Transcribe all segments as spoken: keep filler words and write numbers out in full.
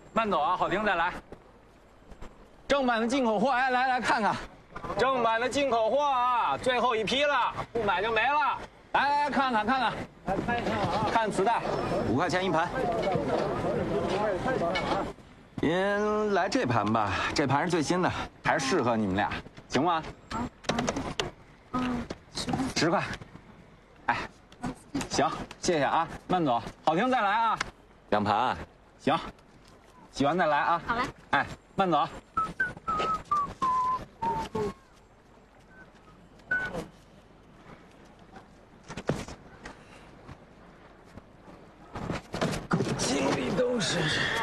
慢走啊，好听再来。正版的进口货，哎，来来看看，正版的进口货啊，最后一批了，不买就没了。来来看看看看，来看一看啊，看磁带，五块钱一盘。您来这盘吧，这盘是最新的，还是适合你们俩，行吗？十块。哎，行，谢谢啊，慢走，好听再来啊。两盘，行，喜欢再来啊。 好嘞。 哎，慢走。心里都是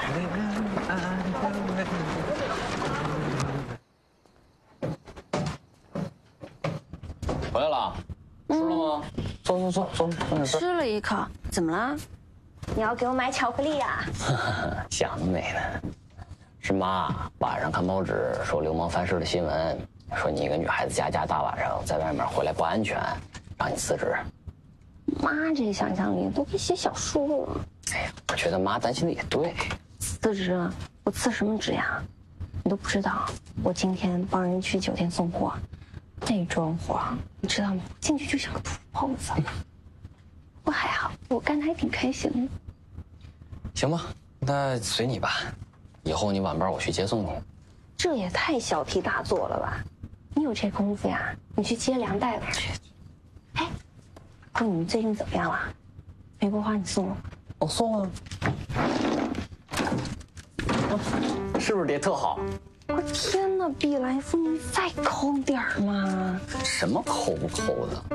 回来了，吃了吗？走走走走，快点吃。 吃了一口，怎么了？ 你要给我买巧克力呀？ 想得美呢！是妈晚上看报纸说流氓犯事的新闻，说你一个女孩子家家大晚上在外面回来不安全，让你辞职。 妈这想象力都给写小说了。 哎呀，我觉得妈担心的也对。 辞职？我辞什么职呀？你都不知道，我今天帮人去酒店送货，那装活你知道吗？进去就像个土包子。不过还好，我干的还挺开心的。 行吧，那随你吧。以后你晚班我去接送你。 这也太小题大做了吧？你有这功夫呀？你去接粮袋吧。哎，问你们最近怎么样了？玫瑰花你送了？ 我送了。是不是叠特好？ 我天哪，毕来峰，你再抠点儿嘛！ 什么抠不抠的？